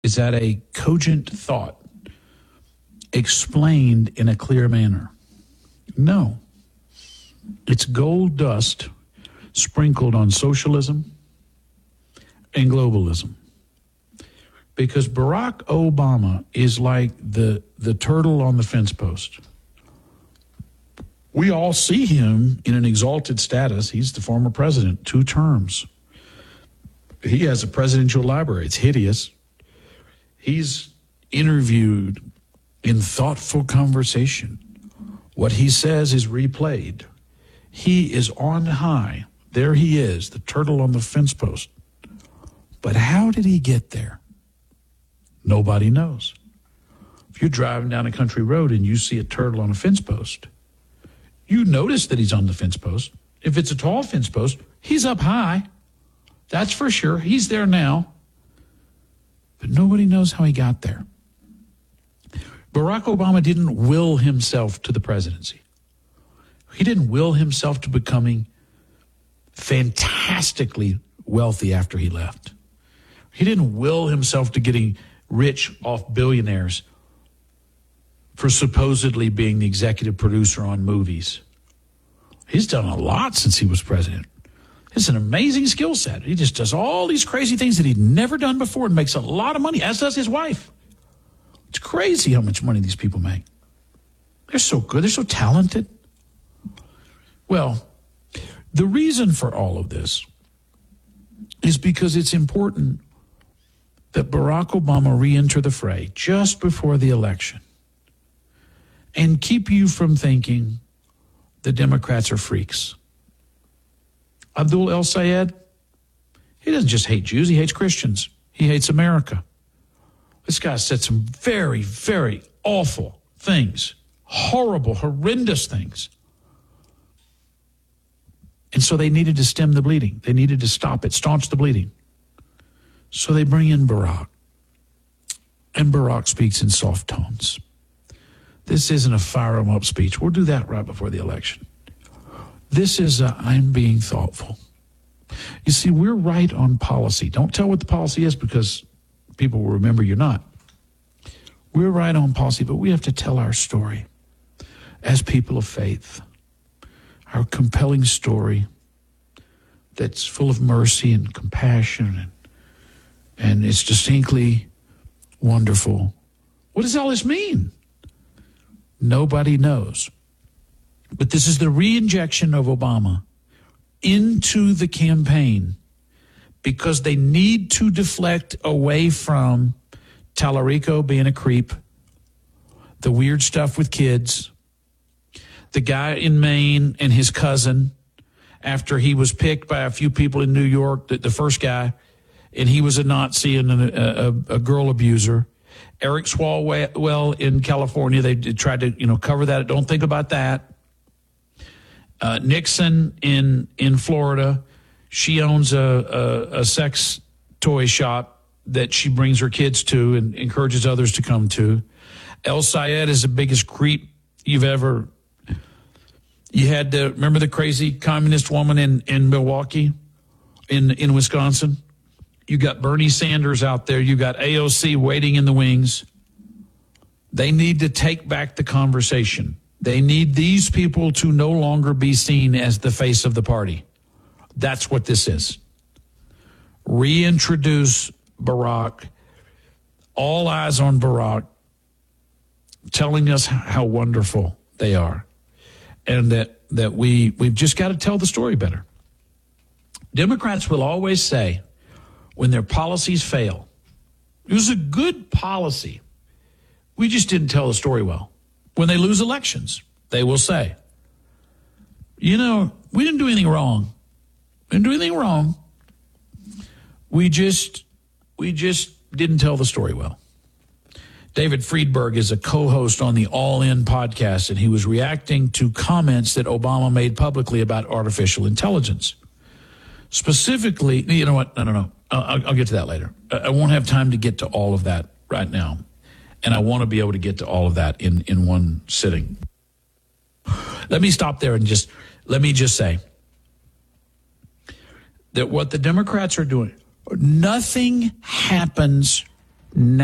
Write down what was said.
Is that a cogent thought explained in a clear manner? No. It's gold dust sprinkled on socialism and globalism. Because Barack Obama is like the turtle on the fence post. We all see him in an exalted status. He's the former president, 2 terms. He has a presidential library. It's hideous. He's interviewed in thoughtful conversation. What he says is replayed. He is on high. There he is, the turtle on the fence post. But how did he get there? Nobody knows. If you're driving down a country road and you see a turtle on a fence post, you notice that he's on the fence post. If it's a tall fence post, he's up high. That's for sure. He's there now. But nobody knows how he got there. Barack Obama didn't will himself to the presidency. He didn't will himself to becoming fantastically wealthy after he left. He didn't will himself to getting rich off billionaires for supposedly being the executive producer on movies. He's done a lot since he was president. It's an amazing skill set. He just does all these crazy things that he'd never done before and makes a lot of money, as does his wife. It's crazy how much money these people make. They're so good. They're so talented. Well, the reason for all of this is because it's important that Barack Obama re-enter the fray just before the election and keep you from thinking the Democrats are freaks. Abdul El-Sayed, he doesn't just hate Jews, he hates Christians. He hates America. This guy said some very, very awful things, horrible, horrendous things. And so they needed to stem the bleeding. They needed to stop it, staunch the bleeding. So they bring in Barack. And Barack speaks in soft tones. This isn't a fire 'em up speech. We'll do that right before the election. This is I'm being thoughtful. You see, we're right on policy. Don't tell what the policy is because people will remember you're not. We're right on policy, but we have to tell our story as people of faith. Our compelling story that's full of mercy and compassion and it's distinctly wonderful. What does all this mean? Nobody knows. But this is the re-injection of Obama into the campaign because they need to deflect away from Tallarico being a creep, the weird stuff with kids, the guy in Maine and his cousin after he was picked by a few people in New York, the first guy, and he was a Nazi and a girl abuser. Eric Swalwell in California, they tried to cover that. Don't think about that. Nixon in Florida, she owns a sex toy shop that she brings her kids to and encourages others to come to. El-Sayed is the biggest creep you've ever. You had remember the crazy communist woman in Milwaukee, in Wisconsin? You got Bernie Sanders out there. You got AOC waiting in the wings. They need to take back the conversation. They need these people to no longer be seen as the face of the party. That's what this is. Reintroduce Barack. All eyes on Barack, telling us how wonderful they are. And that we've just got to tell the story better. Democrats will always say, when their policies fail, it was a good policy. We just didn't tell the story well. When they lose elections, they will say, we didn't do anything wrong. We didn't do anything wrong. We just didn't tell the story well. David Friedberg is a co-host on the All In podcast, and he was reacting to comments that Obama made publicly about artificial intelligence. Specifically, you know what? No. I'll get to that later. I won't have time to get to all of that right now. And I want to be able to get to all of that in one sitting. Let me stop there and let me say that what the Democrats are doing, nothing happens